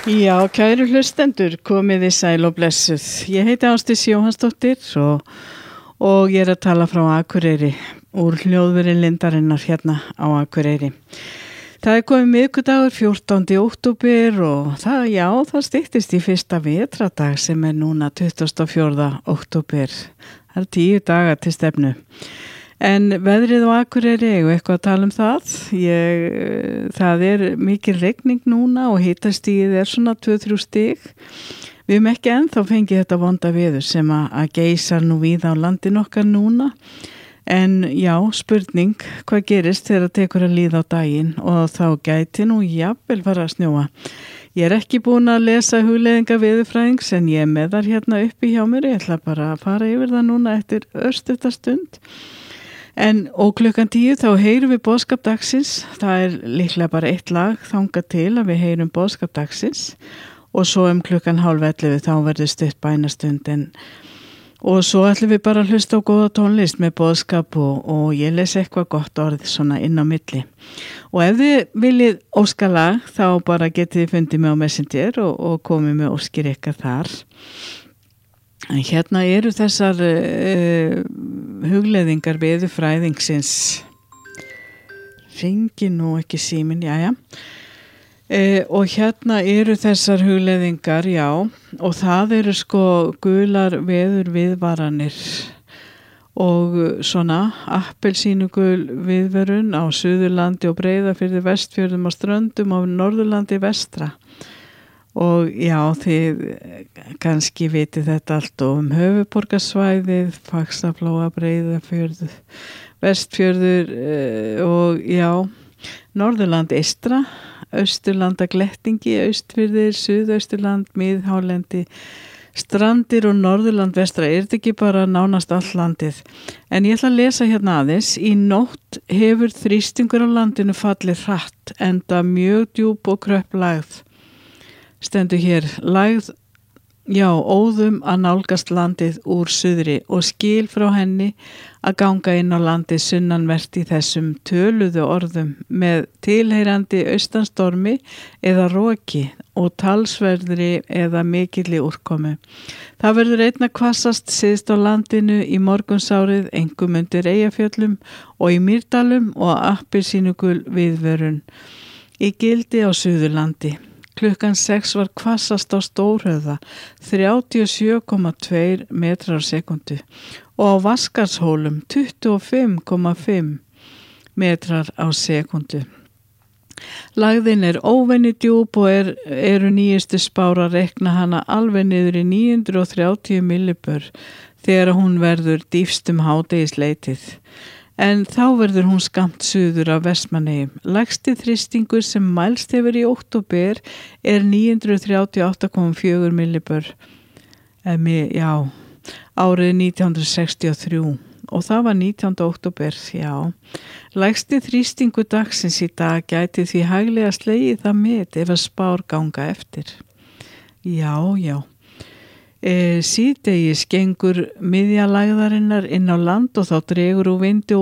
Já, kæru hlustendur, komið þið sæl og blessuð. Ég heiti Ásdís Jóhannsdóttir og ég að tala frá Akureyri, úr hljóðveri Lindarinnar hérna á Akureyri. Það komið miðvikudagur 14. október og það styttist í fyrsta vetradag sem núna 24. október. Það 10 dagar til stefnu. En veðrið á Akureyri, eigum eitthvað að tala um það. Það mikil regning núna og hitastigið svona 2-3 stig. Við höfum ekki ennþá fengið þetta vonda veður sem að geisar nú víða á landinu okkar núna. En já, spurning, hvað gerist þegar það tekur að líða á daginn og þá gæti nú jafnvel fara að snjóa. Ég ekki búin að lesa hugleiðinga veðurfræðings en ég með þar hérna uppi hjá mér. Ég ætla bara að fara yfir það núna eftir örstutta stund. Og klukkan 10 þá heyrum við boðskap dagsins. Það líklega bara eitt lag þangað til að við heyrum boðskap dagsins og svo klukkan 10:30 þá verður stutt bænastund og svo ætlum við bara að hlusta á góða tónlist með boðskap og ég les eitthvað gott orð svona inn á milli. Og ef þið viljið óska lag þá bara getið þið fundið mig á Messenger og komið með óskir ykkar þar. En hérna eru þessar hugleiðingar veðurfræðingsins. Hringi nú ekki síminn, jæja. Og hérna eru þessar hugleiðingar, já, og það eru gular veðurviðvaranir og svona appelsínugul viðvörun á Suðurlandi og Breiðafirði, Vestfjörðum og Ströndum og Norðurlandi vestra. Og já, þið kannski vitið þetta allt og höfuðborgarsvæðið, Faxaflóa, Breiðafjörður, Vestfjörður og já, Norðurland eystra, Austurlanda glettingi, Austfirðir, Suðausturland, Miðhálendi, Strandir og Norðurland vestra. Þetta ekki bara nánast allt landið? En ég ætla að lesa hérna aðeins. Í nótt hefur þrýstingur á landinu fallið hratt, enda mjög djúp og kröpp lægð. Stendur hér, lægð, já, óðum að nálgast landið úr suðri og skil frá henni að ganga inn á landið sunnanvert í þessum töluðu orðum með tilheyrandi austanstormi eða roki og talsverðri eða mikilli úrkomu. Það verður einna hvassast syðst á landinu í morgunsárið, einkum undir Eyjafjöllum og í Mýrdalum og appelsínugul viðvörun í gildi á Suðurlandi. Klukkan 6 var hvassast á Stórhöfða, 37,2 metrar á sekundu og á Vaskarshólum 25,5 metrar á sekundu. Lægðin óvenju djúp og eru nýjustu spár að rekna hana alveg niður í 930 millibör þegar hún verður dýpst hádegisleitið. En þá verður hún skammt suður af Vestmannaeyjum. Lægsti þrýstingur sem mælst hefur í október 938,4 millibör. Já, árið 1963 og það var 19. október, já. Lægsti þrýstingur dagsins í dag gæti því hæglega slegið það met ef að spár ganga eftir. Já. Síðdegis gengur miðja lægðarinnar inn á land og þá dregur úr vindi og